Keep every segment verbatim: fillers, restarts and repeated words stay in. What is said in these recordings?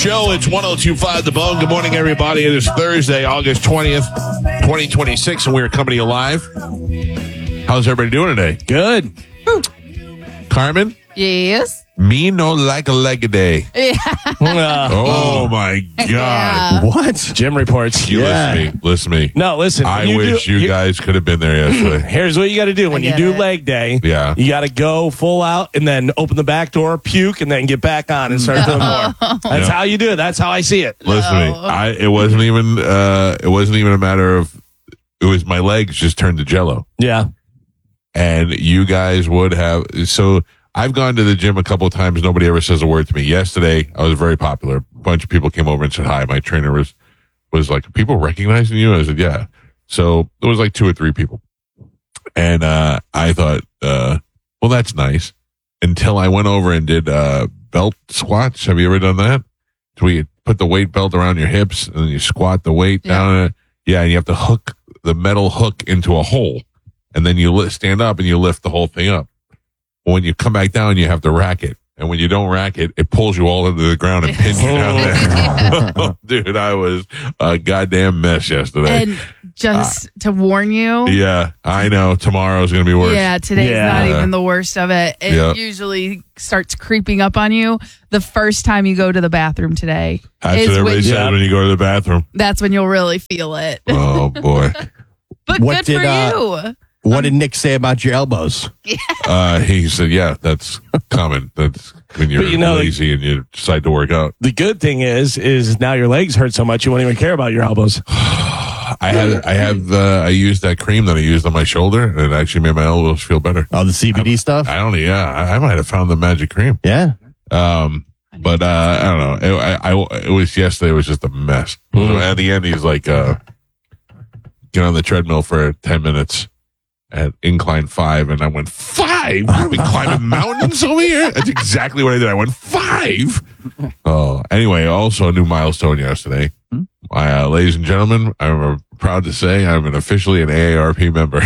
Show. It's one oh two point five The Bone. Good morning, everybody. It is Thursday, August twentieth, twenty twenty-six, and we're coming to you live. How's everybody doing today? Good. Carmen? Yes. Me no like a leg a day. Yeah. Uh, Oh, my God. Yeah. what? Jim reports. You Yeah. listen to me. Listen to me. No, listen. I you wish do- you guys could have been there yesterday. Here's what you got to do when I you get do it. leg day. Yeah. You got to go full out and then open the back door, puke, and then get back on and start doing more. That's Yeah. how you do it. That's how I see it. Listen to me. No. I, it wasn't even uh, it wasn't even a matter of, it was my legs just turned to jello. Yeah. And you guys would have, so I've gone to the gym a couple of times. Nobody ever says a word to me. Yesterday, I was very popular. A bunch of people came over and said hi. My trainer was, was like, people recognizing you? I said, yeah. So there was like two or three people. And, uh, I thought, uh, well, that's nice, until I went over and did, uh, belt squats. Have you ever done that? So we put the weight belt around your hips and then you squat the weight Yeah. down. it. Yeah. And you have to hook the metal hook into a hole, and then you li- stand up and you lift the whole thing up. When you come back down, you have to rack it. And when you don't rack it, it pulls you all into the ground and pins you down there. Dude, I was a goddamn mess yesterday. And just to warn you, yeah, I know. Tomorrow's going to be worse. yeah, today's Yeah. not even the worst of it. It Yeah. usually starts creeping up on you the first time you go to the bathroom today. That's is what everybody when- says Yeah. when you go to the bathroom. That's when you'll really feel it. Oh, boy. But What good did, for uh, you. What did Nick say about your elbows? Uh, he said, yeah, that's common. That's when you're But you know, lazy and you decide to work out. The good thing is, is now your legs hurt so much you won't even care about your elbows. I had, I have, uh, I used that cream that I used on my shoulder, and it actually made my elbows feel better. Oh, the C B D stuff? I don't know. Yeah, I, I might have found the magic cream. Yeah. Um, but, uh, I don't know. It, I, I, it was yesterday. It was just a mess. So at the end, he's like, uh, get on the treadmill for ten minutes at incline five. And I went, five? What are we climbing mountains over here? That's exactly what I did. I went, five? Oh, anyway, also a new milestone yesterday. Uh, ladies and gentlemen, I'm proud to say I'm an officially an A A R P member.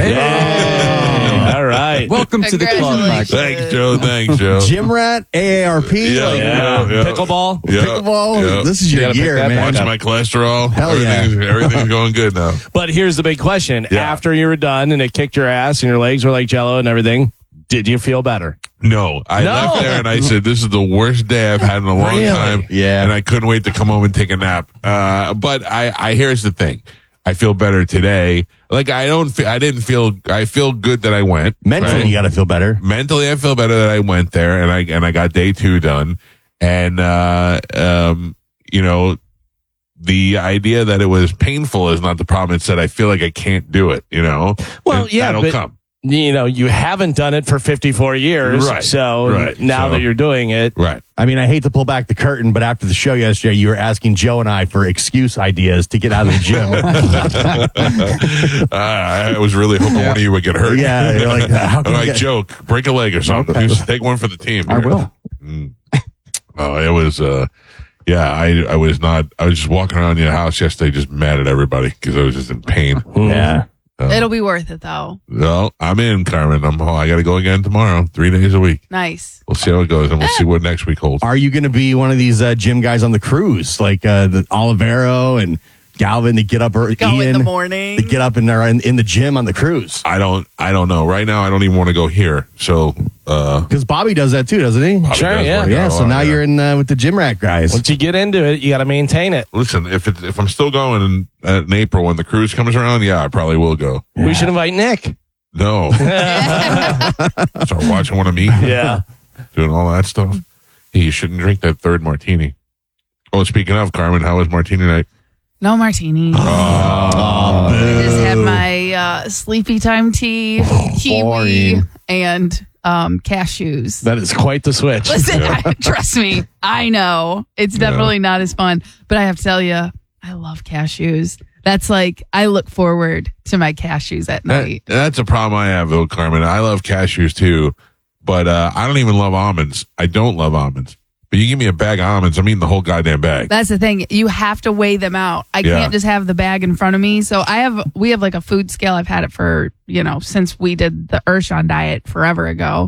Hey, all right. Welcome to the club, Mike. Thanks, Joe. Thanks, Joe. Gym rat, A A R P. Yeah, like, yeah, yeah. Pickleball. Yeah, pickleball. yeah. This is You your gotta pick year, that man. Watch my cholesterol. Hell yeah. everything's, everything's going good now. But here's the big question. Yeah. After you were done and it kicked your ass and your legs were like jello and everything, did you feel better? No, I No. left there and I said, this is the worst day I've had in a long Really? time. Yeah. And I couldn't wait to come home and take a nap. Uh, but I, I, here's the thing. I feel better today. Like I don't feel, I didn't feel, I feel good that I went. Mentally, right? you got to feel better. Mentally, I feel better that I went there and I, and I got day two done. And, uh, um, you know, the idea that it was painful is not the problem. It's that I feel like I can't do it, you know? Well, And yeah, that'll but- come. You know, you haven't done it for fifty-four years. Right, So right. now So- that you're doing it, Right. I mean, I hate to pull back the curtain, but after the show yesterday, you were asking Joe and I for excuse ideas to get out of the gym. uh, I was really hoping one of you would get hurt. Yeah, you're like, how I'm can we like, get- joke, break a leg or something. Just take one for the team. I will. Mm. Oh, it was, uh, yeah, I, I was not, I was just walking around your house yesterday just mad at everybody because I was just in pain. yeah. It'll be worth it, though. Well, I'm in, Carmen. I'm, I got to go again tomorrow, three days a week. Nice. We'll see how it goes and we'll see what next week holds. Are you going to be one of these uh, gym guys on the cruise, like uh, the Olivero and Galvin, to get up, or Go Ian, in the morning. to get up in, there in, in the gym on the cruise? I don't, I don't know. Right now, I don't even want to go here. So, uh, Because Bobby does that too, doesn't he? Bobby Sure, does yeah. work Yeah, out a so lot, now yeah. you're in uh, with the gym rat guys. once you get into it, you got to maintain it. Listen, if it, if I'm still going in, uh, in April when the cruise comes around, yeah, I probably will go. We should invite Nick. No. Start watching what I'm eating. Yeah. Doing all that stuff. Hey, you shouldn't drink that third martini. Oh, speaking of, Carmen, how was martini night? No martini. Oh, I just had my uh, sleepy time tea, kiwi, boring. and um, cashews. That is quite the switch. Listen, I, trust me, I know it's definitely not as fun, but I have to tell you, I love cashews. That's like, I look forward to my cashews at that, night. that's a problem I have, though, Carmen. I love cashews, too, but uh, I don't even love almonds. I don't love almonds. But you give me a bag of almonds, I'm eating the whole goddamn bag. That's the thing. You have to weigh them out. I Yeah. can't just have the bag in front of me. So I have, we have like a food scale. I've had it for, you know, since we did the Urshan diet forever ago.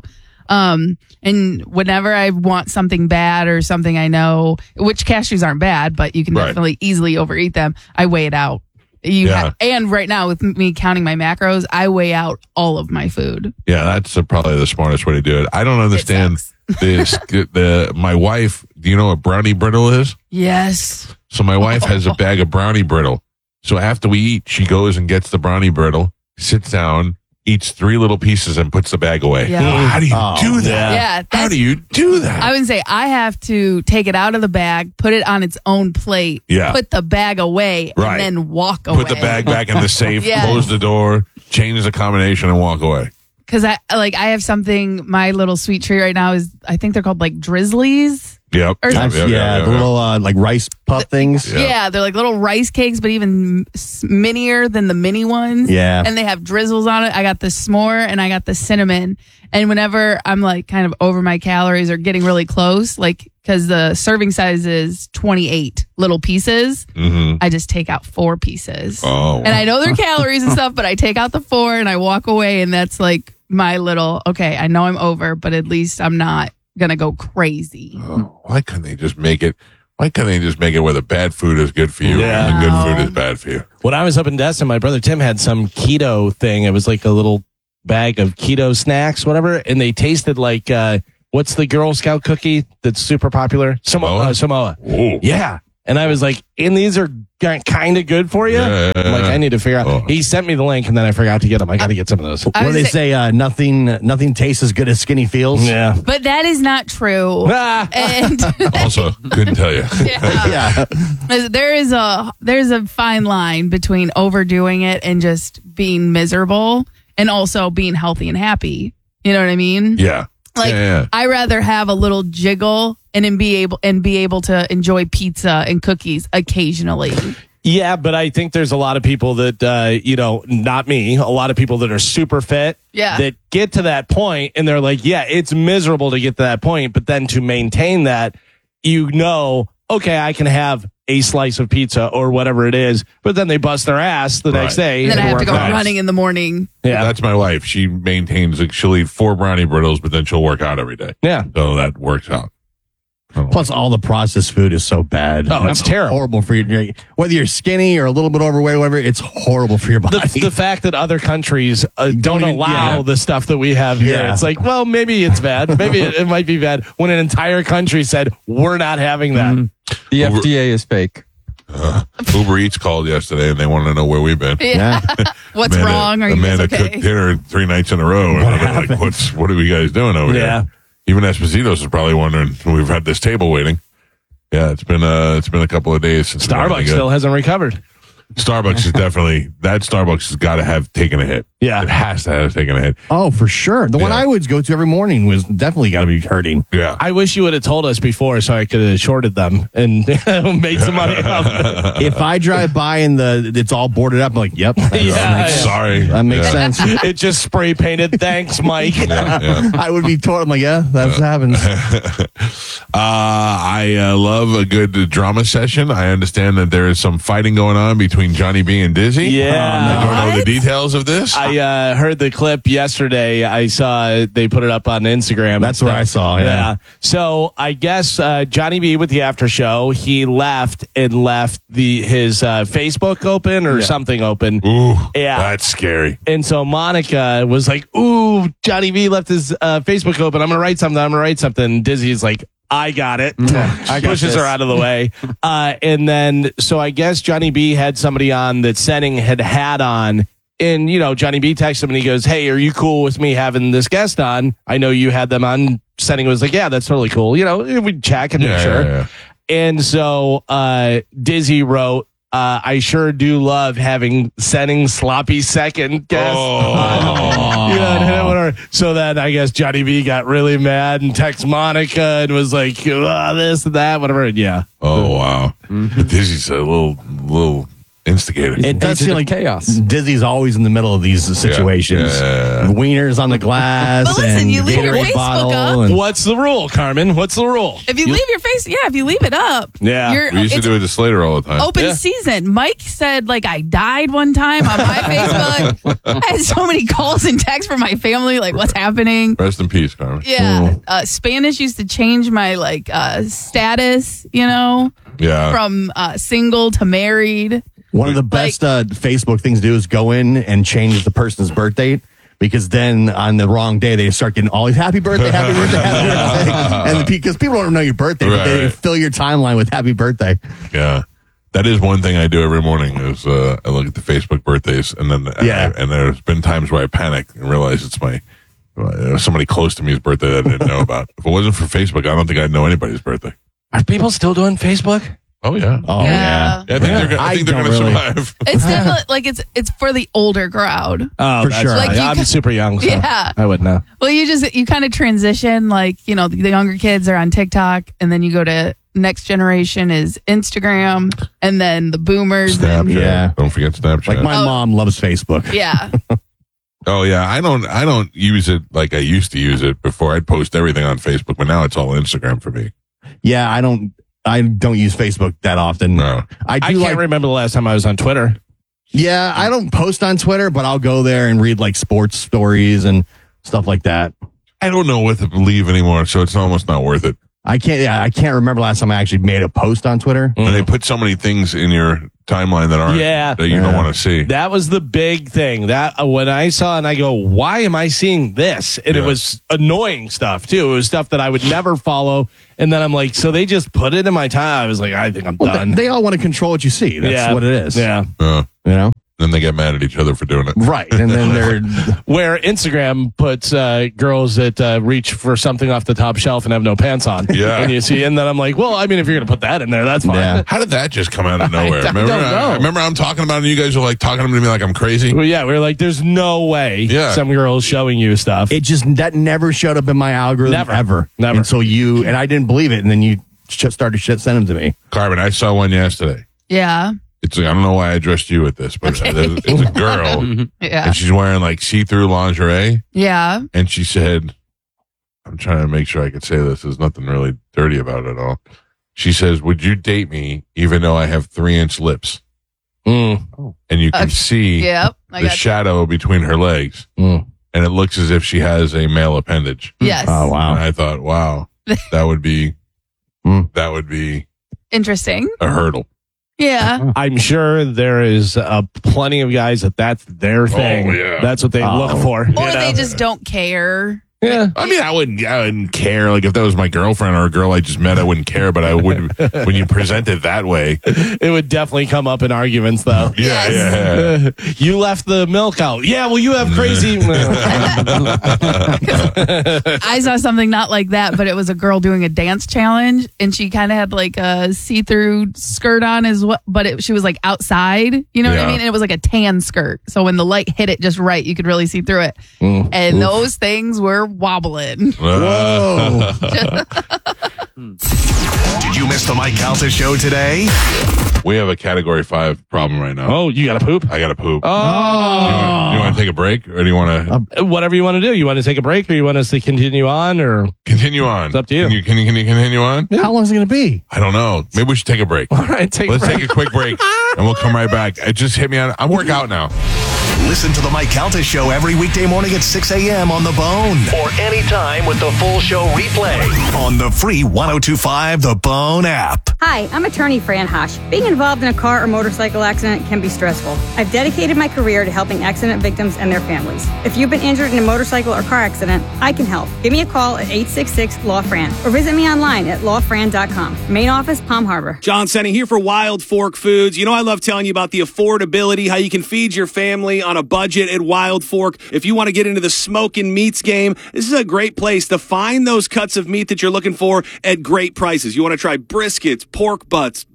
Um, and whenever I want something bad or something I know, which cashews aren't bad, but you can Right. definitely easily overeat them, I weigh it out. You Yeah. ha- and right now with me counting my macros, I weigh out all of my food. Yeah, that's uh, probably the smartest way to do it. I don't understand this. The my wife. Do you know what brownie brittle is? Yes. So my wife has a bag of brownie brittle. So after we eat, she goes and gets the brownie brittle, sits down, eats three little pieces, and puts the bag away. Yeah. Well, how do you Oh, do that? Yeah. How that's- do you do that? I would say I have to take it out of the bag, put it on its own plate, Yeah. put the bag away, Right. and then walk away. Put the bag back in the safe, Yes. close the door, change the combination, and walk away. Because I like I have something. My little sweet treat right now is I think they're called like Drizzlies. Yep. Or- Yep, That's, yep, yeah, yep, the yep. little uh, like rice puff things. Yeah. Yeah. they're like little rice cakes, but even s- minier than the mini ones. Yeah. and they have drizzles on it. I got the s'more and I got the cinnamon. And whenever I'm like kind of over my calories or getting really close, like because the serving size is twenty-eight little pieces, Mhm. I just take out four pieces. Oh. And I know they're calories and stuff, but I take out the four and I walk away, and that's like my little, okay, I know I'm over, but at least I'm not going to go crazy. Oh, why couldn't they just make it? Why couldn't they just make it where the bad food is good for you Yeah. and the good No. food is bad for you? When I was up in Destin, my brother Tim had some keto thing. It was like a little bag of keto snacks, whatever, and they tasted like uh, what's the Girl Scout cookie that's super popular? Samoa. Samoa? Uh, Samoa. Whoa. Yeah. And I was like, and these are kind of good for you. Yeah. I'm like, I need to figure out. Oh. He sent me the link, and then I forgot to get them. I got to get some of those. I Where would they say- say uh, nothing, nothing tastes as good as skinny feels. Yeah. But that is not true. Ah. And Also, couldn't tell you. yeah. Yeah. there is a there's a fine line between overdoing it and just being miserable, and also being healthy and happy. You know what I mean? Yeah. Like yeah, yeah. I rather have a little jiggle and then be able and be able to enjoy pizza and cookies occasionally. Yeah, but I think there's a lot of people that, uh, you know, not me, a lot of people that are super fit Yeah. that get to that point and they're like, yeah, it's miserable to get to that point. But then to maintain that, you know, okay, I can have a slice of pizza or whatever it is. But then they bust their ass the next Right. day. And then I have to work go out. running in the morning. Yeah. That's my wife. She maintains, like, she'll eat four brownie brittles, but then she'll work out every day. Yeah. So that works out. Oh. Plus, all the processed food is so bad. Oh, it's terrible. Horrible for you. Whether you're skinny or a little bit overweight, or whatever, it's horrible for your body. The, the fact that other countries uh, don't, even- allow yeah. the stuff that we have here, Yeah. it's like, well, maybe it's bad. Maybe it, it might be bad when an entire country said, we're not having that. The Uber- F D A is fake. Uh, Uber Eats called yesterday and they wanted to know where we've been. Yeah. What's Amanda- wrong? Are you guys Amanda okay? cooked dinner three nights in a row. And I'm like, what's, what are you guys doing over Yeah. here? Even Espositos is probably wondering, we've had this table waiting. Yeah, it's been uh, it's been a couple of days since Starbucks still hasn't recovered. Starbucks is definitely that Starbucks has got to have taken a hit. Yeah. It has to have taken a hit. oh, for sure. The one Yeah. I would go to every morning was definitely got to be hurting. Yeah. I wish you would have told us before so I could have shorted them and made some money off of it. If I drive by and the it's all boarded up, I'm like, yep, that, Yeah, makes, yeah. Sorry. that makes yeah. sense. It just spray painted. Thanks, Mike. Yeah, yeah. I would be told, I'm like, yeah, that's what happens. Uh, I uh, love a good drama session. I understand that there is some fighting going on between Johnny B and Dizzy. Yeah. I don't know the What? details of this. I uh, heard the clip yesterday. I saw they put it up on Instagram. That's what I saw, yeah. So I guess uh, Johnny B with the after show, he left and left the his uh, Facebook open or something open. Ooh, Yeah. that's scary. And so Monica was like, "Ooh, Johnny B left his uh, Facebook open. I'm gonna write something. I'm gonna write something." Dizzy's like, "I got it." I got Pushes this. her out of the way. Uh, and then, so I guess Johnny B had somebody on that Senning had had on. And, you know, Johnny B texted him and he goes, "Hey, are you cool with me having this guest on? I know you had them on." Senning was like, "Yeah, that's totally cool." You know, we'd check and make Yeah, sure. yeah, yeah. And so uh, Dizzy wrote, uh, "I sure do love having Senning sloppy second guest." Oh. You know, and whatever. So then I guess Johnny B got really mad and texted Monica and was like, oh, this and that, whatever. And yeah. Oh wow. But Dizzy's a little, little instigated. It does Agent seem of like chaos. Dizzy's always in the middle of these situations. Yeah. Wieners on the glass. But listen, and you leave your Gatorade Facebook bottle up. and- What's the rule, Carmen? What's the rule? If you, leave your face, yeah, if you leave it up, Yeah. you're, We used to it's do it to Slater all the time. open Yeah. season. Mike said, like, I died one time on my Facebook. I had so many calls and texts from my family, like, what's happening? Rest in peace, Carmen. Yeah. Uh, Spanish used to change my, like, uh, status, you know, Yeah. from uh, single to married. One of the best uh, Facebook things to do is go in and change the person's birth date. Because then on the wrong day, they start getting all these happy birthday, happy birthday, happy birthday. And because people don't know your birthday, but they Right. fill your timeline with happy birthday. Yeah. That is one thing I do every morning is uh, I look at the Facebook birthdays and then Yeah. I, and there's been times where I panic and realize it's my uh, somebody close to me's birthday that I didn't know about. If it wasn't for Facebook, I don't think I'd know anybody's birthday. Are people still doing Facebook? Oh yeah. Oh, Yeah. Yeah, I think they're, gonna- I I think they're don't going to really. survive. It's definitely, like, it's it's for the older crowd. Oh, For that's sure. right. Like, you I'm ca- super young, so Yeah. I would know. Well, you just, you kind of transition, like, you know, the, the younger kids are on TikTok, and then you go to next generation is Instagram, and then the boomers. and- Snapchat. Yeah. Don't forget Snapchat. Like my Oh. mom loves Facebook. yeah. oh yeah, I don't I don't use it like I used to use it before. I'd post everything on Facebook, but now it's all Instagram for me. Yeah, I don't. I don't use Facebook that often. No. I do I can't like. remember the last time I was on Twitter. Yeah, I don't post on Twitter, but I'll go there and read like sports stories and stuff like that. I don't know what to believe anymore, so it's almost not worth it. I can't. Yeah, I can't remember last time I actually made a post on Twitter. And they put so many things in your timeline that aren't Yeah. that you don't Yeah. want to see. That was the big thing. That uh, when I saw it and I go, why am I seeing this? And Yeah. it was annoying stuff too. It was stuff that I would never follow. And then I'm like, so they just put it in my time. I was like, I think I'm Well, done. they, they all want to control what you see. That's yeah. what it is. Yeah. Uh, You know. then they get mad at each other for doing it. Right, and then they're Where Instagram puts uh, girls that uh, reach for something off the top shelf and have no pants on. Yeah. And you see, and then I'm like, well, I mean, if you're going to put that in there, that's fine. Yeah. How did that just come out of nowhere? I remember, don't know. I, remember I'm talking about it and you guys are like talking to me like I'm crazy? Well, yeah, we were like, there's no way Yeah. some girls showing you stuff. it just that never showed up in my algorithm Never. ever, Never. until you and I didn't believe it, and then you sh- started shit sending them to me. Carmen, I saw one yesterday. Yeah. It's I don't know why I addressed you with this, but Okay. it's it's a girl Yeah. and she's wearing like see-through lingerie Yeah. and she said, I'm trying to make sure I could say this. There's nothing really dirty about it at all. She says, would you date me even though I have three inch lips? Mm. And you can Okay. see Yep. I the got shadow between her legs. Mm. And it looks as if she has a male appendage. Yes. Oh And wow! I thought, wow, that would be, Mm. that would be Interesting. a hurdle. Yeah. I'm sure there is uh, plenty of guys that that's their thing. yeah. That's what they Oh. look for. Or you know? they just don't care. yeah. I mean, I wouldn't, I wouldn't care. Like if that was my girlfriend or a girl I just met, I wouldn't care. But I would when you present it that way. It would definitely come up in arguments, though. Yeah, yeah, yeah. You left the milk out. Yeah, well, you have crazy. I saw something not like that, but it was a girl doing a dance challenge, and she kind of had like a see-through skirt on as well, but it, she was like outside. You know what Yeah. I mean? And it was like a tan skirt, so when the light hit it just right, you could really see through it. Mm. And those things were wobbling. Whoa! Did you miss the Mike Calta show today? We have a category five problem right now. Oh, you got to poop? I got to poop. Oh. You want to take a break or do you want to Whatever you want to do. You want to take a break or you want us to continue on or? continue on? It's up to you. Can you, can you, can you continue on? How long is it going to be? I don't know. Maybe we should take a break. All right, take Let's a break. take a quick break and we'll come right back. It just hit me on. I'm working out now. Listen to the Mike Calta show every weekday morning at six a.m. on The Bone. Or anytime with the full show replay on the free one oh two five The Bone app. Hi, I'm attorney Fran Hosh. Being involved in a car or motorcycle accident can be stressful. I've dedicated my career to helping accident victims and their families. If you've been injured in a motorcycle or car accident, I can help. Give me a call at eight six six, L A W, Fran or visit me online at law fran dot com. Main office, Palm Harbor. John Senning here for Wild Fork Foods. You know I love telling you about the affordability, how you can feed your family on a budget at Wild Fork. If you want to get into the smoking meats game, this is a great place to find those cuts of meat that you're looking for at great prices. You want to try briskets, pork butts,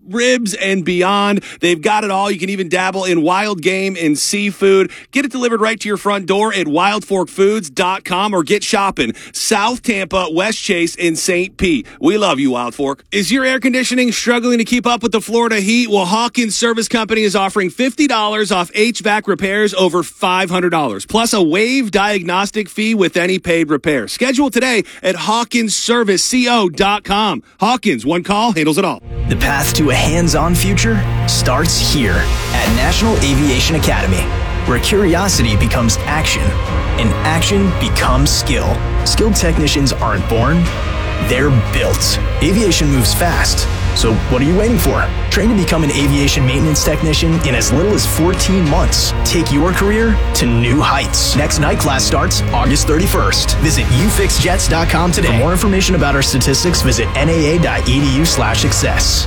ribs and beyond. They've got it all. You can even dabble in wild game and seafood. Get it delivered right to your front door at wild fork foods dot com or get shopping South Tampa, West Chase, and Saint Pete. We love you, Wild Fork. Is your air conditioning struggling to keep up with the Florida heat? Well, Hawkins Service Company is offering fifty dollars off H V A C repairs over five hundred dollars, plus a waived diagnostic fee with any paid repair. Schedule today at hawkins service co dot com. Hawkins, one call, handles it all. The path to a hands-on future starts here at National Aviation Academy, where curiosity becomes action and action becomes skill. Skilled technicians aren't born, they're built. Aviation moves fast, so what are you waiting for? Train to become an aviation maintenance technician in as little as fourteen months. Take your career to new heights. Next night class starts August thirty-first. Visit u fix jets dot com today. For more information about our statistics, visit n a a dot e d u slash success.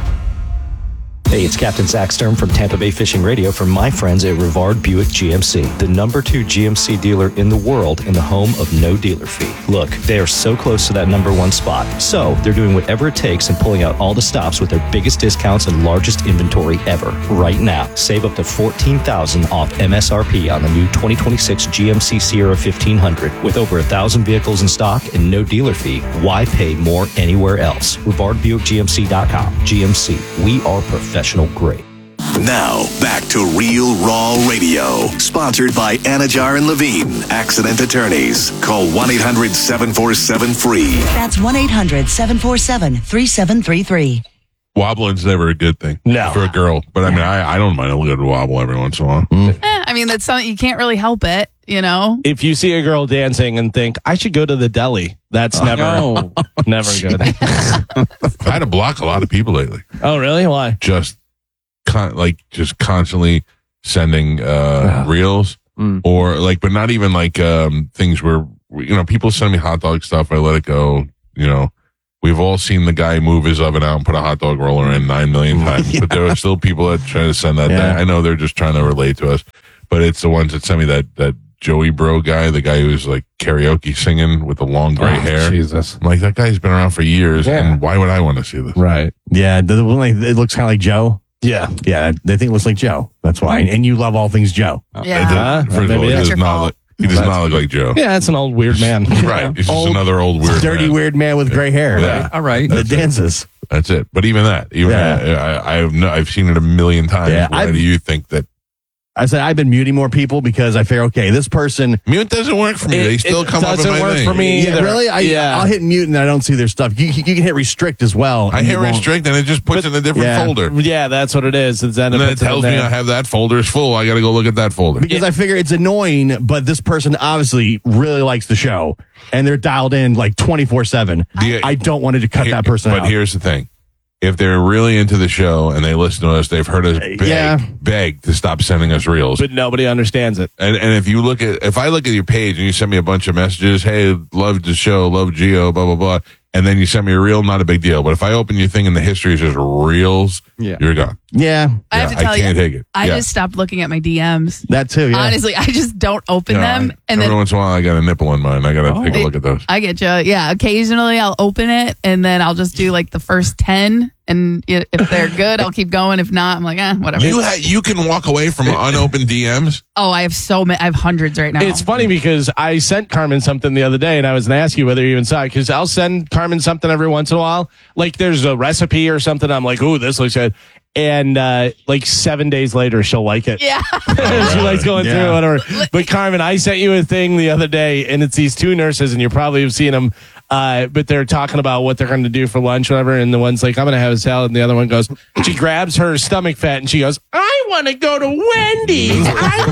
Hey, it's Captain Zach Stern from Tampa Bay Fishing Radio from my friends at Rivard Buick G M C, the number two G M C dealer in the world and the home of no dealer fee. Look, they are so close to that number one spot. So they're doing whatever it takes and pulling out all the stops with their biggest discounts and largest inventory ever. Right now, save up to fourteen thousand dollars off M S R P on the new twenty twenty-six G M C Sierra fifteen hundred. With over a thousand vehicles in stock and no dealer fee, why pay more anywhere else? Rivard Buick G M C dot com. G M C, we are professional grade. Now, back to Real Raw Radio. Sponsored by Anajar and Levine, accident attorneys. Call one eight hundred seven four seven free. That's one eight hundred seven four seven three seven three three. Wobbling's never a good thing. No. For a girl. But I mean, I, I don't mind a little wobble every once in a while. Eh, I mean, that's something you can't really help it, you know? If you see a girl dancing and think, I should go to the deli, that's Oh, never, no. never good. I had to block a lot of people lately. Oh, really? Why? Just con- like just constantly sending uh, reels Mm. or like, but not even like um, things where, you know, people send me hot dog stuff. I let it go. You know, we've all seen the guy move his oven out and put a hot dog roller in nine million times, Yeah. but there are still people that try to send that. Yeah. I know they're just trying to relate to us, but it's the ones that send me that, that Joey Bro guy, the guy who's like karaoke singing with the long gray Oh, hair. Jesus. I'm like, that guy's been around for years, Yeah. and why would I want to see this? Right. Yeah, the one like, it looks kind of like Joe. Yeah. Yeah, they think it looks like Joe. That's why. And you love all things Joe. Yeah. It does- Uh, First of maybe all, he that's does your not fault. look, he does not look like Joe. Yeah, that's an old weird man. Right. He's just Old, another old weird Dirty man. weird man with gray hair. Yeah. All right. That dances. That's it. But even that, even Yeah. that, I, I've no, I've seen it a million times. Yeah, Why I've- do you think that I said I've been muting more people because I figure, okay, this person. mute doesn't work for me? It- they still it come up with doesn't my work thing. for me. Yeah, either. really? I, Yeah. I'll hit mute and I don't see their stuff. You, you, you can hit restrict as well. I and hit you won't- restrict and it just puts it in a different Yeah. folder. Yeah, that's what it is. It's then And then it puts in tells me there. I have that folder is full. I got to go look at that folder. Because I figure it's annoying, but this person obviously really likes the show and they're dialed in like twenty-four seven. The- I don't want to cut Here- that person But out. here's the thing. If they're really into the show and they listen to us, they've heard us beg, yeah. beg to stop sending us reels. But nobody understands it. And and if you look at if I look at your page and you send me a bunch of messages, hey, love the show, love Geo, blah blah blah, and then you send me a reel, not a big deal. But if I open your thing and the history is just reels, Yeah. you're gone. Yeah, I have Yeah, to tell I can't you, take it. I Yeah. just stopped looking at my D Ms. that too. Yeah. Honestly, I just don't open You know, them. I- and every then once in a while, I got a nipple in mine. I got to take a look at those. I get you. Yeah. Occasionally I'll open it and then I'll just do like the first ten. And i- if they're good, I'll keep going. If not, I'm like, eh, whatever. You ha- you can walk away from unopened D Ms. oh, I have so many. I have hundreds right now. It's funny because I sent Carmen something the other day and I was going to ask you whether you even saw it because I'll send Carmen something every once in a while. Like there's a recipe or something. I'm like, ooh, this looks good. And uh, like seven days later, she'll like it. Yeah. She likes going Yeah. through whatever. But Carmen, I sent you a thing the other day and it's these two nurses and you probably have seen them. Uh, but they're talking about what they're going to do for lunch, whatever. And the one's like, I'm going to have a salad. And the other one goes, she grabs her stomach fat and she goes, I want to go to Wendy's.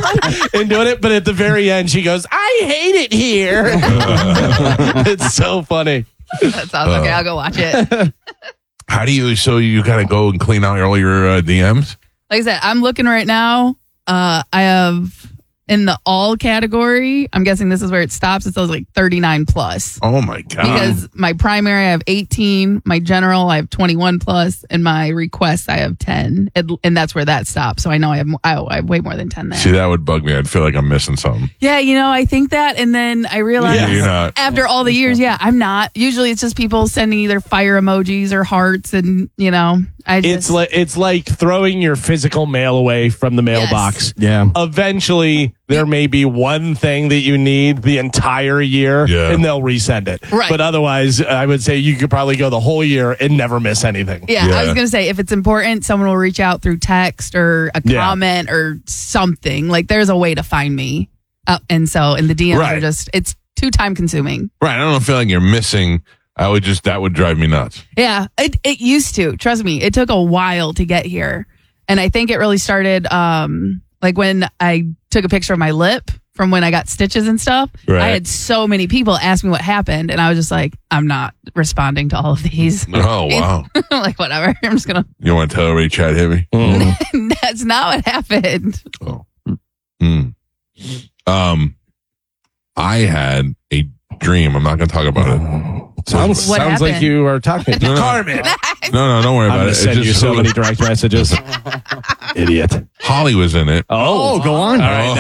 I and doing it. But at the very end, she goes, I hate it here. It's so funny. That sounds okay. I'll go watch it. How do you? So you got to go and clean out all your uh, D Ms? Like I said, I'm looking right now. Uh, I have in the all category, I'm guessing this is where it stops. It says like thirty-nine plus. Oh my God. Because my primary, I have eighteen. My general, I have twenty-one plus. And my request, I have ten. And, and that's where that stops. So I know I have, I, I have way more than ten there. See, that would bug me. I'd feel like I'm missing something. Yeah, you know, I think that. And then I realize Yeah, you're not. after all the years, yeah, I'm not. Usually it's just people sending either fire emojis or hearts. And, you know, I just. It's like it's like throwing your physical mail away from the mailbox. Yeah. Eventually, there may be one thing that you need the entire year, Yeah. and they'll resend it. Right. But otherwise, I would say you could probably go the whole year and never miss anything. Yeah, Yeah. I was going to say, if it's important, someone will reach out through text or a Yeah. comment or something. Like, there's a way to find me. Uh, and so, and the D Ms Right. are just, it's too time consuming. Right. I don't feel like you're missing. I would just, that would drive me nuts. Yeah, it, it used to. Trust me, it took a while to get here. And I think it really started um, like when I took a picture of my lip from when I got stitches and stuff. Right. I had so many people ask me what happened. And I was just like, I'm not responding to all of these. Oh, wow. Like, whatever. I'm just going You want to tell everybody Chad hit me? to. That's not what happened. Oh. Hmm. Um, I had a dream. I'm not going to talk about it. Sounds, What sounds like happened? you are talking to No, no. Carmen. No, no, don't worry I'm about going it. to It send you just- so many direct messages. Idiot. Holly was in it. Oh, go on. All right,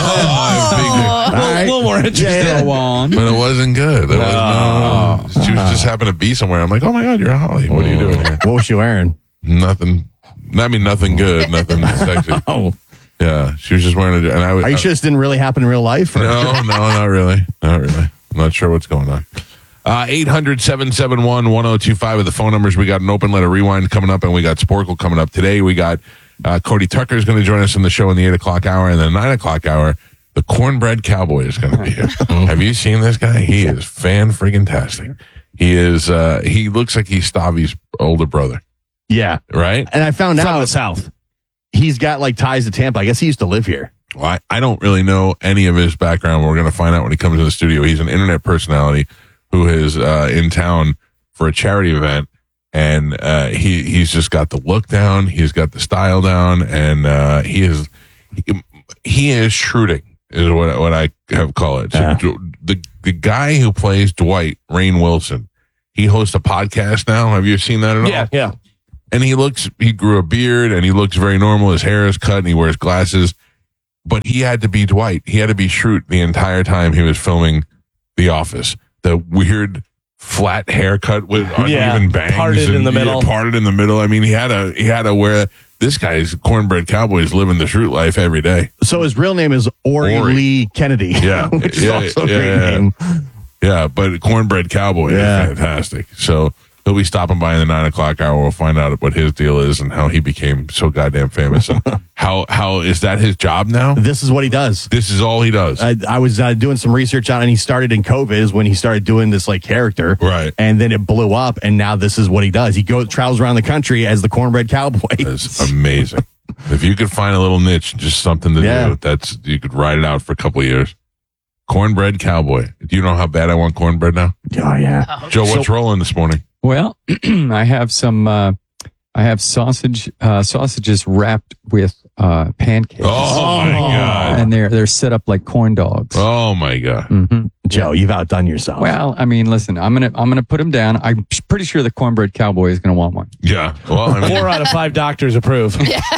Oh, now. A little more interesting. Yeah. but it wasn't good. It was, no. She was just happened to be somewhere. I'm like, oh my God, you're Holly. What are you doing here? What was she wearing? Nothing. I mean, nothing good. Nothing sexy. Oh, Yeah, she was just wearing a. And I was. are you sure this didn't really happen in real life? Or? No, no, not really. Not really. I'm not sure what's going on. Uh, eight hundred, seven seven one, one oh two five are the phone numbers. We got an open letter rewind coming up, and we got Sporkle coming up today. We got uh, Cody Tucker is going to join us in the show in the eight o'clock hour, and then nine o'clock hour, the Cornbread Cowboy is going to be here. Have you seen this guy? He is fan friggin' tastic. He is. Uh, he looks like he's Stavi's older brother, Yeah. right? And I found From out the South. he's got like ties to Tampa. I guess he used to live here. Well, I, I don't really know any of his background. We're going to find out when he comes in the studio. He's an internet personality who is uh, in town for a charity event, and uh, he he's just got the look down. He's got the style down, and uh, he is he, he is shrewding is what what I have call it. So Yeah. the the guy who plays Dwight, Rainn Wilson, he hosts a podcast now. Have you seen that at all? Yeah, yeah. And he looks, he grew a beard and he looks very normal. His hair is cut and he wears glasses. But he had to be Dwight. He had to be Schrute the entire time he was filming The Office. The weird flat haircut with Yeah, uneven bangs. parted in and- the middle. yeah, parted in the middle. I mean, he had to, he had to wear, this guy's Cornbread Cowboy is living the Schrute life every day. So his real name is Ori, Ori. Lee Kennedy. Yeah. Which is Yeah, also a yeah, great yeah. name. Yeah, but Cornbread Cowboy Yeah. is fantastic. So he'll be stopping by in the nine o'clock hour. We'll find out what his deal is and how he became so goddamn famous. And how how is that his job now? This is what he does. This is all he does. I, I was uh, doing some research on it, and he started in COVID is when he started doing this like character. Right. And then it blew up, and now this is what he does. He goes travels around the country as the Cornbread Cowboy. That's amazing. If you could find a little niche, just something to Yeah. do, that's you could ride it out for a couple of years. Cornbread Cowboy. Do you know how bad I want cornbread now? Oh yeah. Joe, what's rolling this morning? Well, I have some. Uh, I have sausage uh, sausages wrapped with uh, pancakes. Oh, my God. And they're they're set up like corn dogs. Oh my God. hmm Joe, you've outdone yourself. Well, I mean, listen, I'm gonna I'm gonna put them down. I'm pretty sure the Cornbread Cowboy is gonna want one. Yeah. Well, I mean, Four out of five doctors approve.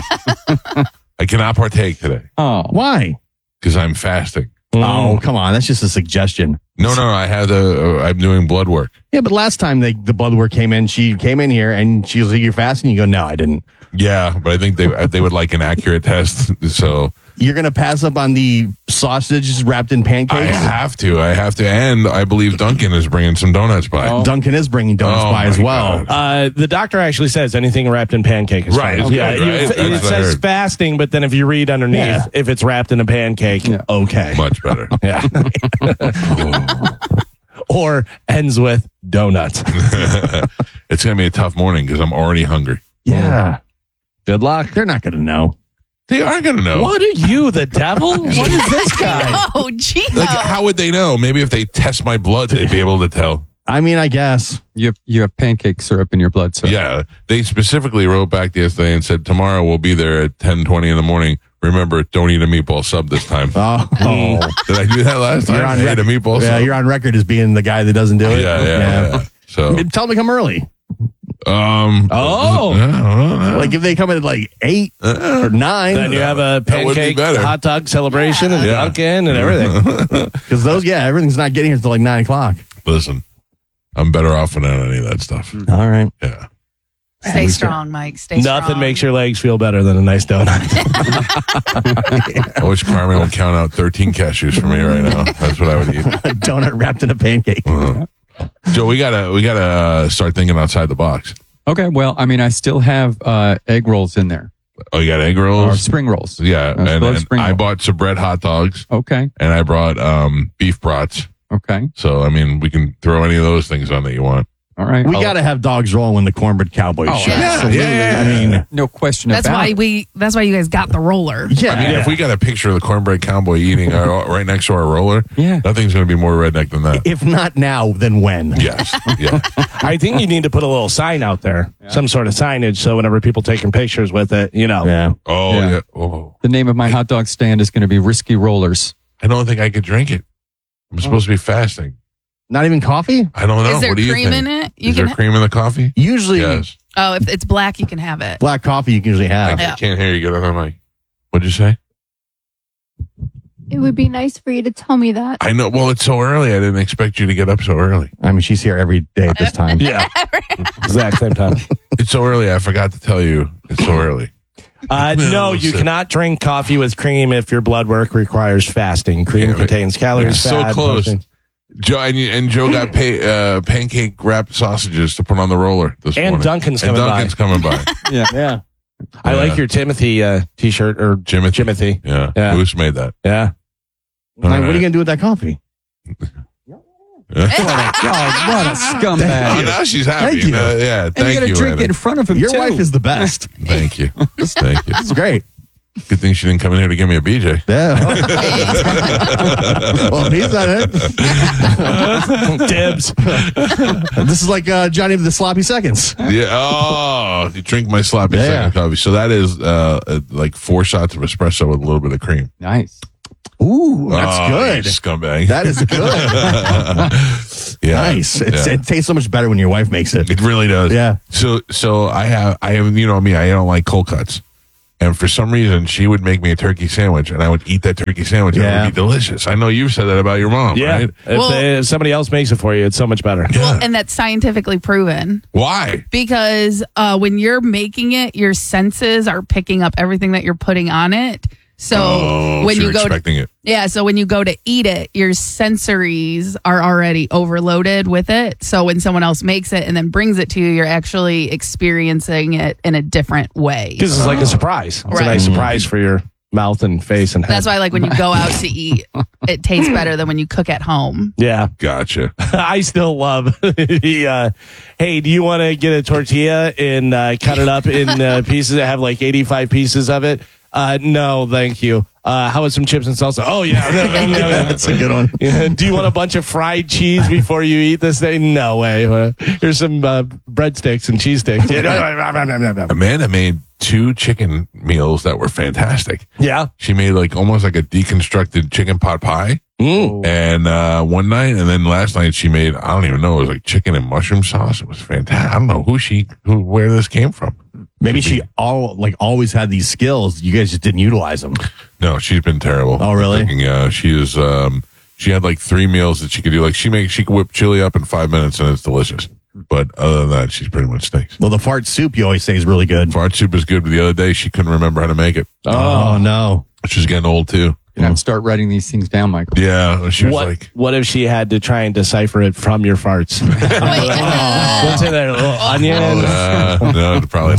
I cannot partake today Oh, Why? because I'm fasting. Oh, come on. That's just a suggestion. No, no, I have the. Uh, I'm doing blood work. Yeah, but last time they, the blood work came in, she came in here and she was like, "You're fasting." You go, "No, I didn't." Yeah, but I think they they would like an accurate test. So You're gonna pass up on the sausages wrapped in I pancakes. have to. I have to. And I believe Duncan is bringing some donuts by. Duncan is bringing donuts Oh, by as my well. God. Uh, the doctor actually says anything wrapped in pancake is Right, fine. okay, Yeah, right. you- That's it what I says heard. fasting, but then if you read underneath, Yeah. if it's wrapped in a pancake, Yeah. Okay. Much better. yeah. Or ends with donuts. It's going to be a tough morning because I'm already hungry. Yeah. Good luck. They're not gonna know. They are going to know. What are you, the devil? What is this guy? Oh, gee. Like, how would they know? Maybe if they test my blood, they'd be able to tell. I mean, I guess. you have you have pancake syrup in your blood, so Yeah, they specifically wrote back yesterday and said tomorrow we'll be there at ten twenty in the morning. Remember, don't eat a meatball sub this time. Oh, did I do that last time? You're on I ate rec- a meatball yeah, sub. you're on record as being the guy that doesn't do it. Yeah, yeah, yeah. So tell them to come early. Um. Oh. Like if they come in at like eight or nine, Then you have a That would be pancake better. hot dog celebration and Yeah. Dunkin' and everything. because those, yeah, everything's not getting here until like nine o'clock. Listen, I'm better off without any of that stuff. All right. Yeah. Stay strong, Mike. Stay strong. Nothing makes your legs feel better than a nice donut. I wish Carmen would count out thirteen cashews for me right now. That's what I would eat. A donut wrapped in a pancake. Uh-huh. Joe, we gotta we gotta uh, start thinking outside the box. Okay, well, I mean, I still have uh, egg rolls in there. Oh, you got egg Or rolls? spring rolls. Yeah, Uh, and, both and spring I rolls. bought some bread hot dogs, Okay, and I brought um, beef brats. okay, So I mean, we can throw any of those things on that you want. all right. We I'll- got to have dogs rolling when the Cornbread Cowboys Oh, show. absolutely. yeah, I mean, no question That's about why it. we. That's why you guys got the roller. yeah. I mean, if we got a picture of the cornbread cowboy eating uh, right next to our roller, Yeah. nothing's going to be more redneck than that. If not now, then when? Yes, yeah. I think you need to put a little sign out there, some sort of signage, so whenever people taking pictures with it, you know. Yeah. Oh, Yeah. yeah. Oh, The name of my hot dog stand is going to be Risky Rollers. I don't think I could drink it. I'm supposed to be fasting. Not even coffee? I don't know. Is there what do you cream think? in it? You Is can. there cream in the coffee? Usually, Yes. Oh, if it's black, you can have it. black coffee you can usually I have. Yeah. can't hear you good on the mic. What'd you say? It would be nice for you to tell me that. I know. Well, it's so early. I didn't expect you to get up so early. I mean, she's here every day at this time. Yeah. Exact same time. It's so early. I forgot to tell you. It's so early. Uh, no, you Listen. cannot drink coffee with cream if your blood work requires fasting. Cream Yeah, but- contains calories, So fat, close. protein. Joe and, and Joe got pay, uh, pancake wrapped sausages to put on the roller this And morning. Dunkin's and coming by. Dunkin's coming by. Yeah. Yeah. I Yeah. like your Timothy uh, t-shirt or Jimothy. Jimothy. Yeah. Yeah. Who's made that? Yeah. All Like, what are right. you going to do with that coffee? God, what a Oh, scumbag. now she's happy. Thank you. Uh, yeah. And you Thank got to you. drink Anna. it in front of him, Your too. wife is the best. Thank you. Thank you. It's great. Good thing she didn't come in here to give me a B J. Yeah. Well, he's not it. Dibs. This is like uh, Johnny with the sloppy seconds. Yeah. Oh, you drink my sloppy Yeah. second coffee. So that is uh, uh, like four shots of espresso with a little bit of cream. Nice. Ooh, that's Oh, good. you scumbag. That is good. yeah. Nice. It's, Yeah. It tastes so much better when your wife makes it. It really does. Yeah. So so I have I have you know me, I don't like cold cuts. And for some reason she would make me a turkey sandwich and I would eat that turkey sandwich and it Yeah. would be delicious. I know you've said that about your mom, Yeah. right? If, Well- they, if somebody else makes it for you, it's so much better. Well, and that's scientifically proven Why? because uh, when you're making it, your senses are picking up everything that you're putting on it. So Oh, when so you you're go to expecting it. Yeah, so when you go to eat it, your sensories are already overloaded with it. So when someone else makes it and then brings it to you, you're actually experiencing it in a different way. Because it's like a surprise. It's a Right. nice surprise for your mouth and face and head. That's why, like, when you go out to eat, it tastes better than when you cook at home. Yeah. Gotcha. I still love the, uh, hey, do you want to get a tortilla and uh, cut it up in uh, pieces that have like eighty-five pieces of it? Uh, no, thank you. Uh, how about some chips and salsa? Oh, yeah. That's a good one. Yeah. Do you want a bunch of fried cheese before you eat this thing? No way. Uh, here's some uh, breadsticks and cheese sticks. Amanda made two chicken meals that were fantastic. Yeah. She made like almost like a deconstructed chicken pot pie. Mm. And uh, one night, and then last night she made, I don't even know, it was like chicken and mushroom sauce. It was fantastic. I don't know who she, who, where this came from. Maybe she all like always had these skills. You guys just didn't utilize them. No, she's been terrible. Oh, really? Yeah, she is. Um, she had like three meals that she could do. Like she makes, she could whip chili up in five minutes, and it's delicious. But other than that, she's pretty much stinks. Well, the fart soup you always say is really good. Fart soup is good, but the other day she couldn't remember how to make it. Oh, no. She's getting old too. You have to start writing these things down, Michael. Yeah, she was What, like, what if she had to try and decipher it from your farts? What's in there? A little onion? uh, no, it'd probably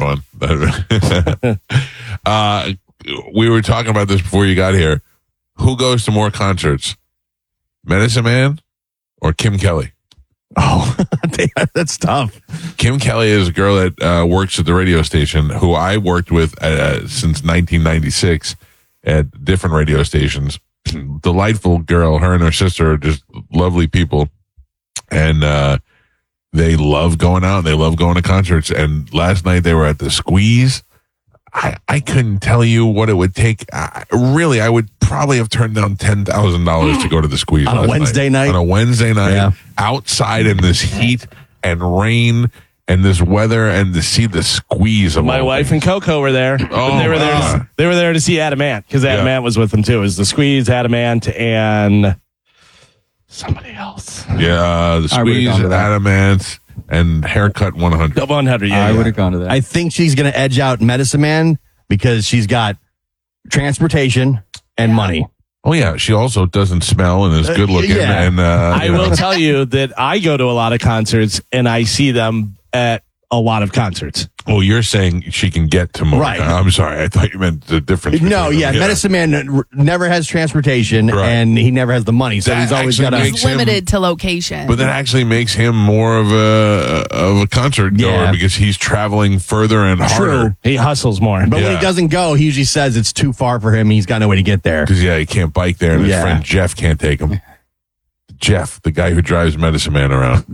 not be fun. uh, we were talking about this before you got here. Who goes to more concerts, Medicine Man or Kim Kelly? Oh, that's tough. Kim Kelly is a girl that uh, works at the radio station who I worked with uh, since nineteen ninety-six at different radio stations. Delightful girl. Her and her sister are just lovely people. And uh, they love going out. They love going to concerts. And last night they were at the Squeeze. I, I couldn't tell you what it would take. I, really, I would probably have turned down ten thousand dollars to go to the squeeze on a last Wednesday night. On a Wednesday night, Yeah. outside in this heat and rain and this weather, and to see the squeeze of My all wife things. and Coco were there. Oh, they were there. God. To, they were there to see Adamant because Yeah. Adamant was with them too. It was the Squeeze, Adamant, and somebody else. Yeah, the I would've squeeze, gone to that. Adamant, and haircut one hundred. one hundred. Yeah, I yeah. would have gone to that. I think she's going to edge out Medicine Man because she's got transportation and money. Oh yeah, she also doesn't smell and is Uh, good looking. yeah. And uh, I you will know. tell you that I go to a lot of concerts and I see them at a lot of concerts. Oh, you're saying she can get to more. Right. I'm sorry, I thought you meant the difference. No, between yeah, them. Medicine Man n- never has transportation Right. and he never has the money, so That he's always actually got to. makes It's him- limited to location. But that actually makes him more of a of a concert goer Yeah. because he's traveling further and harder. True. He hustles more. But when Yeah. he doesn't go, he usually says it's too far for him. He's got no way to get there. Because yeah, he can't bike there, and his Yeah. friend Jeff can't take him. Jeff, the guy who drives Medicine Man around.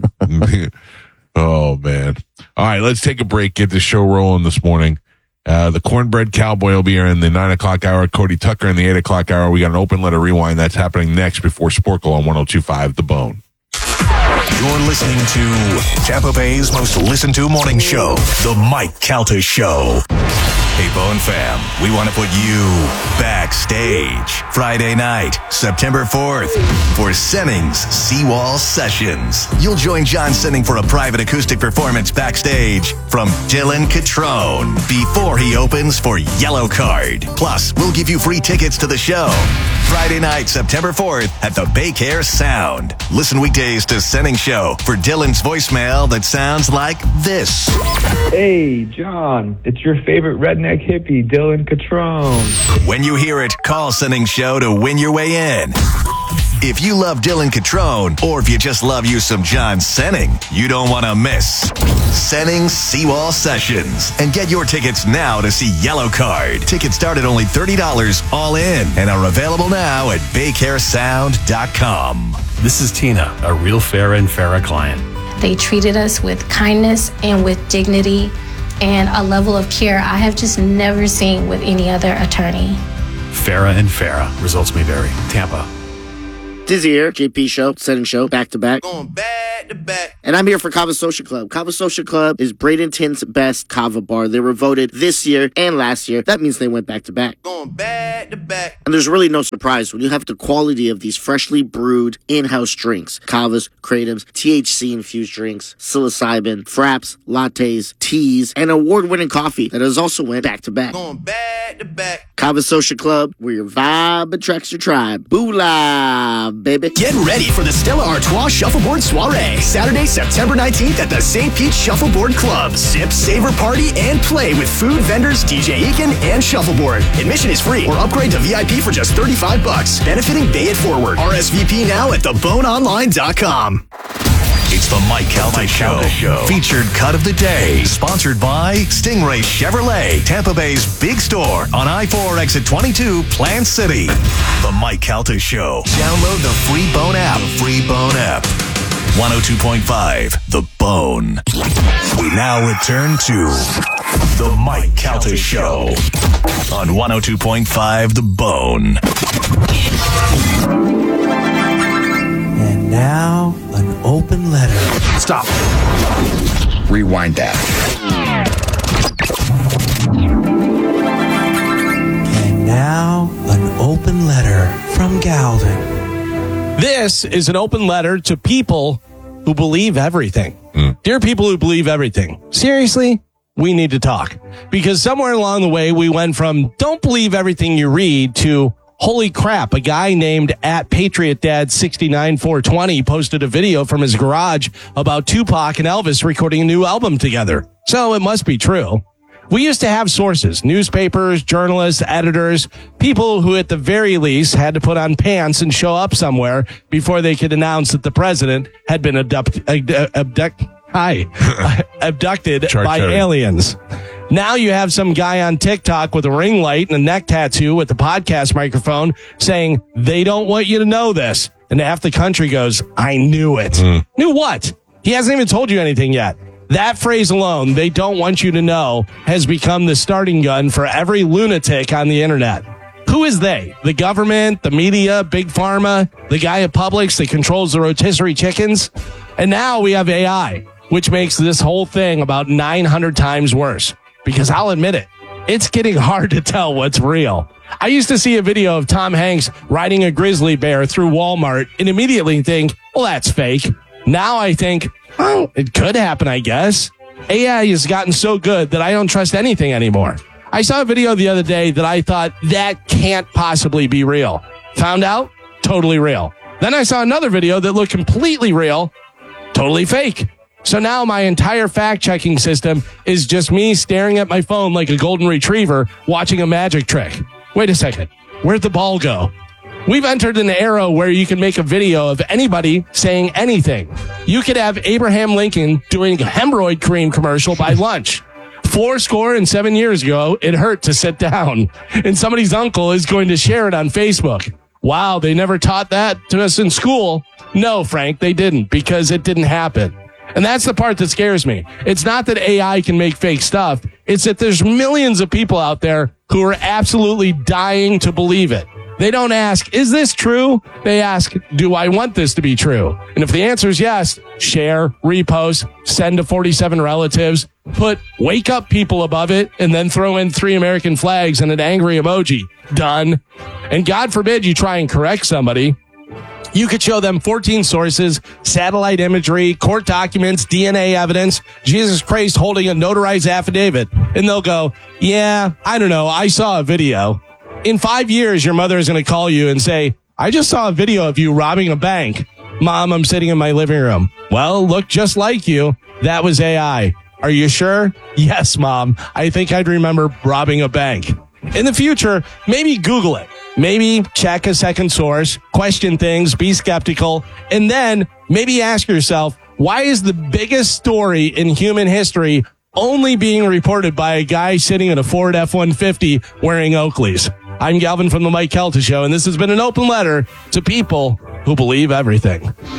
Oh man! All right, let's take a break. Get the show rolling this morning. Uh, the Cornbread Cowboy will be here in the nine o'clock hour. Cody Tucker in the eight o'clock hour. We got an open letter rewind that's happening next before Sporkle on one oh two point five The Bone. You're listening to Tampa Bay's most listened to morning show, The Mike Calta Show. Hey, Bone fam, we want to put you backstage Friday night, September fourth, for Senning's Seawall Sessions. You'll join John Senning for a private acoustic performance backstage from Dylan Catrone before he opens for Yellow Card. Plus, we'll give you free tickets to the show. Friday night, September fourth at the Baycare Sound. Listen weekdays to Senning Show for Dylan's voicemail that sounds like this. Hey, John, it's your favorite redneck hippie, Dylan Catrone. When you hear it, call Senning Show to win your way in. If you love Dylan Catrone, or if you just love you some John Senning, you don't want to miss Senning's Seawall Sessions. And get your tickets now to see Yellow Card. Tickets start at only thirty dollars all in and are available now at baycare sound dot com. This is Tina, a real Farrah and Farrah client. They treated us with kindness and with dignity and a level of care I have just never seen with any other attorney. Farrah and Farrah. Results may vary. Tampa. Dizzy here, J P Show, Setting Show, back to back. Going back to back. And I'm here for Kava Social Club. Kava Social Club is Bradenton's best kava bar. They were voted this year and last year. That means they went back to back. Going back to back. And there's really no surprise when you have the quality of these freshly brewed in-house drinks. Kavas, Kratos, T H C-infused drinks, psilocybin, fraps, lattes, teas, and award-winning coffee that has also went back to back. Going back to back. Kava Social Club, where your vibe attracts your tribe. Boola, baby. Get ready for the Stella Artois Shuffleboard Soiree, Saturday, September nineteenth at the Saint Pete Shuffleboard Club. Sip, savor, party, and play with food vendors, D J Eakin, and Shuffleboard. Admission is free or upgrade to V I P for just thirty-five bucks. Benefiting Bay It Forward. R S V P now at the bone online dot com. It's the Mike Calta Show. Show. Featured cut of the day. Sponsored by Stingray Chevrolet, Tampa Bay's big store on I four exit twenty-two, Plant City. The Mike Calta Show. Download the free Bone app. The free Bone app. one oh two point five The Bone. We now return to the Mike Calta Show on one oh two point five The Bone. And now, an open letter. Stop. Rewind that. And now, an open letter from Galvin. This is an open letter to people who believe everything. Mm. Dear people who believe everything, seriously, we need to talk. Because somewhere along the way, we went from don't believe everything you read to holy crap, a guy named at Patriot Dad sixty-nine four twenty posted a video from his garage about Tupac and Elvis recording a new album together. So it must be true. We used to have sources, newspapers, journalists, editors, people who at the very least had to put on pants and show up somewhere before they could announce that the president had been abduct, abduct, hi, abducted Char- by char- aliens. Now you have some guy on TikTok with a ring light and a neck tattoo with the podcast microphone saying they don't want you to know this. And half the country goes, I knew it. Mm. Knew what? He hasn't even told you anything yet. That phrase alone, they don't want you to know, has become the starting gun for every lunatic on the internet. Who is they? The government, the media, Big Pharma, the guy at Publix that controls the rotisserie chickens? And now we have A I, which makes this whole thing about nine hundred times worse. Because I'll admit it, it's getting hard to tell what's real. I used to see a video of Tom Hanks riding a grizzly bear through Walmart and immediately think, well, that's fake. Now I think, well, it could happen, I guess. A I has gotten so good that I don't trust anything anymore. I saw a video the other day that I thought that can't possibly be real. Found out, totally real. Then I saw another video that looked completely real, totally fake. So now my entire fact-checking system is just me staring at my phone like a golden retriever watching a magic trick. Wait a second. Where'd the ball go? We've entered an era where you can make a video of anybody saying anything. You could have Abraham Lincoln doing a hemorrhoid cream commercial by lunch. Four score and seven years ago, it hurt to sit down. And somebody's uncle is going to share it on Facebook. Wow, they never taught that to us in school. No, Frank, they didn't, because it didn't happen. And that's the part that scares me. It's not that A I can make fake stuff. It's that there's millions of people out there who are absolutely dying to believe it. They don't ask, is this true? They ask, do I want this to be true? And if the answer is yes, share, repost, send to forty-seven relatives, put wake up people above it, and then throw in three American flags and an angry emoji. Done. And God forbid you try and correct somebody. You could show them fourteen sources, satellite imagery, court documents, D N A evidence, Jesus Christ holding a notarized affidavit. And they'll go, yeah, I don't know. I saw a video. In five years, your mother is going to call you and say, I just saw a video of you robbing a bank. Mom, I'm sitting in my living room. Well, look just like you. That was A I. Are you sure? Yes, Mom. I think I'd remember robbing a bank. In the future, maybe Google it. Maybe check a second source, question things, be skeptical, and then maybe ask yourself, why is the biggest story in human history only being reported by a guy sitting in a Ford F one fifty wearing Oakleys? I'm Galvin from the Mike Calta Show, and this has been an open letter to people who believe everything.